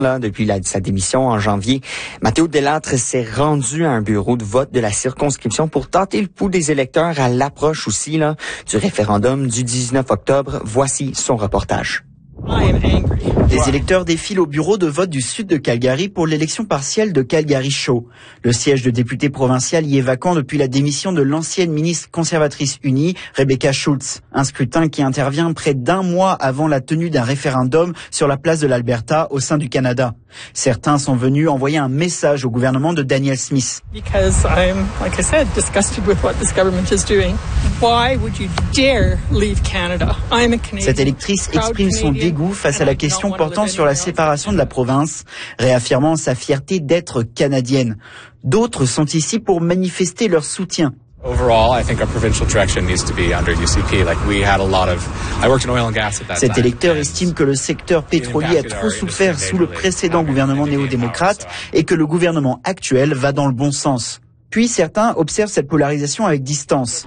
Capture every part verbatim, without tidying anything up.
Là, depuis la, sa démission en janvier, Matteo Delattre s'est rendu à un bureau de vote de la circonscription pour tenter le pouls des électeurs à l'approche aussi là, du référendum du dix-neuf octobre. Voici son reportage. Les électeurs défilent au bureau de vote du sud de Calgary pour l'élection partielle de Calgary Show. Le siège de député provincial y est vacant depuis la démission de l'ancienne ministre conservatrice unie, Rebecca Schultz. Un scrutin qui intervient près d'un mois avant la tenue d'un référendum sur la place de l'Alberta au sein du Canada. Certains sont venus envoyer un message au gouvernement de Danielle Smith. Because I'm, like I said, disgusted with what this government is doing. Why would you dare leave Canada? I'm a Canadian. Cette électrice exprime son dégoût face à la question portant sur la séparation de la province, réaffirmant sa fierté d'être canadienne. D'autres sont ici pour manifester leur soutien. Overall, I think our provincial direction needs to be under U C P. Like we had a lot of, I worked in oil and gas at that time. Cet électeur estime que le secteur pétrolier a trop souffert sous le précédent gouvernement néo-démocrate et que le gouvernement actuel va dans le bon sens. Puis certains observent cette polarisation avec distance.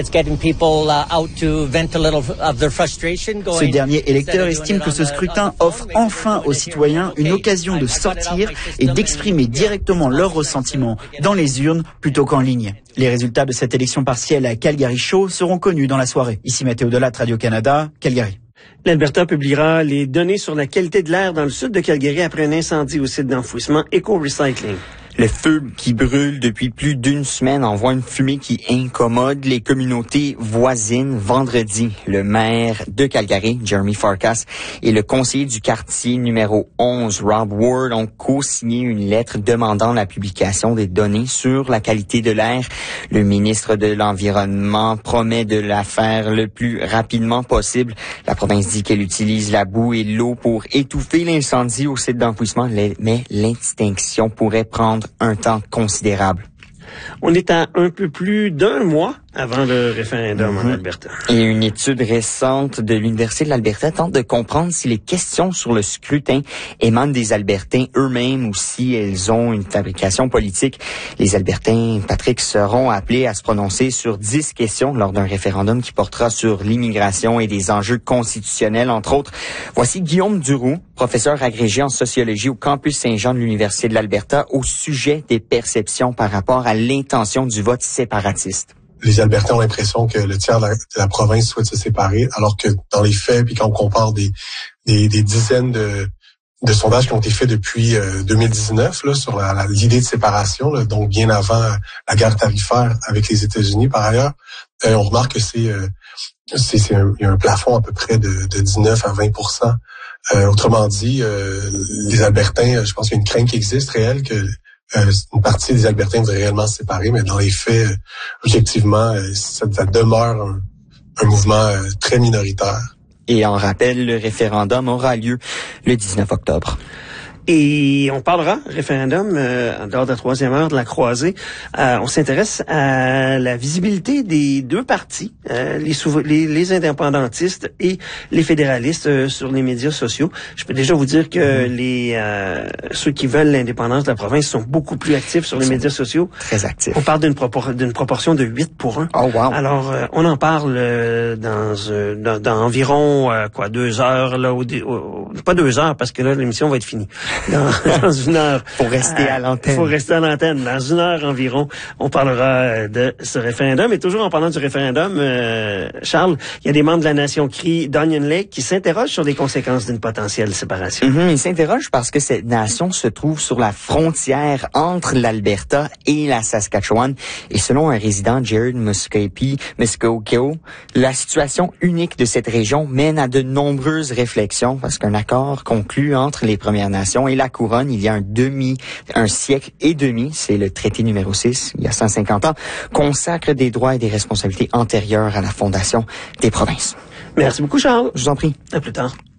Ce dernier électeur estime que ce scrutin offre enfin aux citoyens une occasion de sortir et d'exprimer directement leurs ressentiments dans les urnes plutôt qu'en ligne. Les résultats de cette élection partielle à Calgary Show seront connus dans la soirée. Ici Matteo Delattre, Radio-Canada, Calgary. L'Alberta publiera les données sur la qualité de l'air dans le sud de Calgary après un incendie au site d'enfouissement Eco-Recycling. Le feu qui brûle depuis plus d'une semaine envoie une fumée qui incommode les communautés voisines. Vendredi, le maire de Calgary, Jeremy Farkas, et le conseiller du quartier numéro onze, Rob Ward, ont co-signé une lettre demandant la publication des données sur la qualité de l'air. Le ministre de l'Environnement promet de la faire le plus rapidement possible. La province dit qu'elle utilise la boue et l'eau pour étouffer l'incendie au site d'enfouissement, mais l'extinction pourrait prendre un temps considérable. On est à un peu plus d'un mois avant le référendum mm-hmm. en Alberta. Et une étude récente de l'Université de l'Alberta tente de comprendre si les questions sur le scrutin émanent des Albertains eux-mêmes ou si elles ont une fabrication politique. Les Albertains, Patrick, seront appelés à se prononcer sur dix questions lors d'un référendum qui portera sur l'immigration et des enjeux constitutionnels, entre autres. Voici Guillaume Duroux, professeur agrégé en sociologie au campus Saint-Jean de l'Université de l'Alberta, au sujet des perceptions par rapport à l'intention du vote séparatiste. Les Albertains ont l'impression que le tiers de la, de la province souhaite se séparer, alors que dans les faits, puis quand on compare des, des, des dizaines de, de sondages qui ont été faits depuis euh, deux mille dix-neuf là, sur la, la, l'idée de séparation, là, donc bien avant la guerre tarifaire avec les États-Unis par ailleurs, euh, on remarque que c'est, euh, c'est, c'est un, il y a un plafond à peu près de, de dix-neuf à vingt pour cent. Euh, autrement dit, euh, les Albertains, je pense qu'il y a une crainte qui existe réelle que Euh, une partie des Albertains voudraient réellement se séparer, mais dans les faits, euh, objectivement, euh, ça, ça demeure un, un mouvement euh, très minoritaire. Et en rappel, le référendum aura lieu le dix-neuf octobre. Et on parlera référendum euh, lors de la troisième heure de la croisée. Euh, on s'intéresse à la visibilité des deux partis, euh, les, sous- les, les indépendantistes et les fédéralistes euh, sur les médias sociaux. Je peux déjà vous dire que mmh. les euh, ceux qui veulent l'indépendance de la province sont beaucoup plus actifs sur les médias sociaux. Très actifs. On parle d'une, propor- d'une proportion de huit pour un. Oh wow. Alors euh, on en parle euh, dans, euh, dans dans environ euh, quoi deux heures là, au, au, pas deux heures parce que là l'émission va être finie. Dans, dans une heure. Faut rester à l'antenne. Faut rester à l'antenne. Dans une heure environ, on parlera de ce référendum. Et toujours en parlant du référendum, euh, Charles, il y a des membres de la Nation Cree d'Onion Lake qui s'interrogent sur les conséquences d'une potentielle séparation. Mm-hmm, ils s'interrogent parce que cette nation se trouve sur la frontière entre l'Alberta et la Saskatchewan. Et selon un résident, Jared Muskogepi, Muskogepi, la situation unique de cette région mène à de nombreuses réflexions parce qu'un accord conclu entre les Premières Nations et la couronne il y a un demi, un siècle et demi, c'est le traité numéro six, il y a cent cinquante ans, consacre des droits et des responsabilités antérieures à la fondation des provinces. Merci beaucoup, Charles. Je vous en prie. À plus tard.